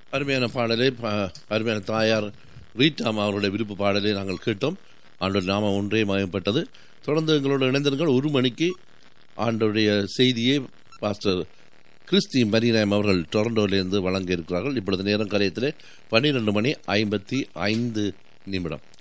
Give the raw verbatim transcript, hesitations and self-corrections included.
அருமையான பாடலை ப- அருமையான தாயார் ரீட்டாம் அவருடைய விருப்ப பாடலை நாங்கள் கேட்டோம். ஆண்டோட நாம ஒன்றே மயப்பட்டது. தொடர்ந்து எங்களோட இணைந்திருங்கள். ஒரு மணிக்கு ஆண்டோடைய செய்தியை பாஸ்டர் கிறிஸ்டி மரிநாயம் அவர்கள் டொரண்டோவிலிருந்து வழங்க இருக்கிறார்கள். இப்பொழுது நேரம் கரையத்திலே பன்னிரண்டு மணி ஐம்பத்தி ஐந்து நிமிடம்.